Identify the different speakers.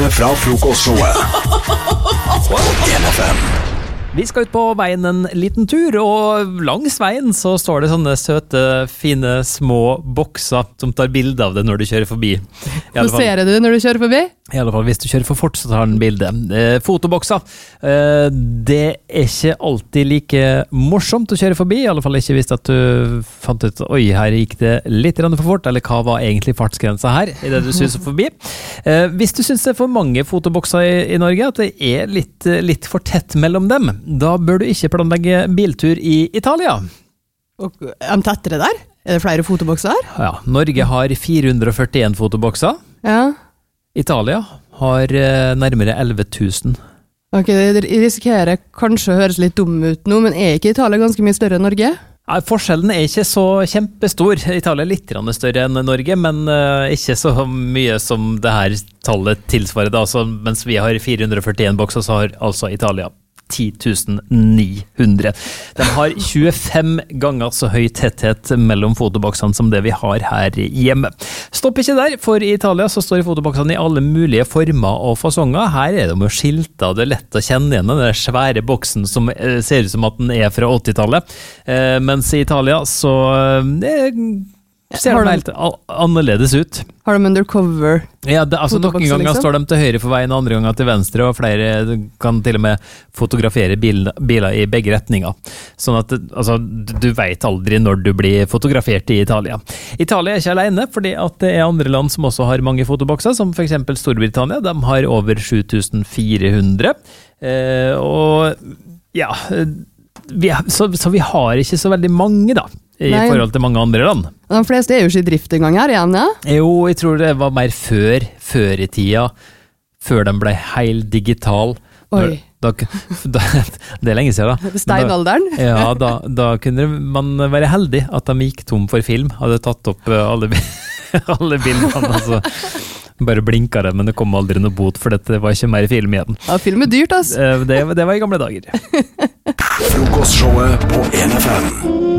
Speaker 1: Direkte fra frokostshowet på NFM.
Speaker 2: Vi skal ut på veien en liten tur, og langs veien så står det sånne søte, fine, små bokser som tar bilde av det når du kjører forbi.
Speaker 3: Poserer du når du kjører forbi?
Speaker 2: I alle fall hvis du kjører for fort, så tar den bilde. Fotobokser. Det er ikke alltid like morsomt å kjøre forbi, i alle fall ikke hvis at du fant ut, oi, her gikk det litt for fort, eller hva var egentlig fartsgrensa her, i det du synes forbi. Hvis du synes det er for mange fotobokser i Norge, at det er litt for tett mellom dem, da bør du ikke planlegge biltur i Italia.
Speaker 3: Og er de tettere der? Er det flere fotobokser der?
Speaker 2: Ja, Norge har 441 fotobokser.
Speaker 3: Ja.
Speaker 2: Italia har nærmere 11 000.
Speaker 3: Ok, det risikerer kanskje å høres litt dum ut nå, men er ikke Italia ganske mye større enn Norge?
Speaker 2: Nei, forskjellen er ikke så kjempestor. Italia er litt større enn Norge, men ikke så mye som det her tallet tilsvarer. Altså, mens vi har 441 bokser, så har altså Italia 10 900. De har 25 ganger så høy tetthet mellom fotoboksene som det vi har her hjemme. Stopp ikke der, for i Italia så står fotoboksene i alle mulige former og fasonger. Her er det med skilter, det er lett å kjenne igjen den svære boksen som ser ut som at den er fra 80-tallet. Mens i Italia så ser de helt annerledes ut.
Speaker 3: Har de undercover?
Speaker 2: Ja, noen ganger liksom? Står de til høyre for veien, andre ganger til venstre, og flere kan til og med fotografere biler i begge retninger. Sånn at du vet aldri når du blir fotografert i Italia. Italia er ikke alene, fordi at det er andre land som også har mange fotobokser, som for eksempel Storbritannia. De har over 7400. Og ja, så vi har ikke så veldig mange da, i forhold til mange andre land.
Speaker 3: De fleste er jo ikke i drift en gang her igjen, ja?
Speaker 2: Jo, jeg tror det var mer før i tida, før de ble helt digital.
Speaker 3: Oi.
Speaker 2: Det er lenge siden da.
Speaker 3: Steinalderen?
Speaker 2: Ja, da kunne man være heldig at de gikk tom for film, hadde tatt opp alle bildene, altså. Bare blinket det, men det kom aldri noe bot, for det var ikke mer film igjen.
Speaker 3: Ja, film er dyrt, altså.
Speaker 2: Det var i gamle dager.
Speaker 1: Frokostshowet på NFM.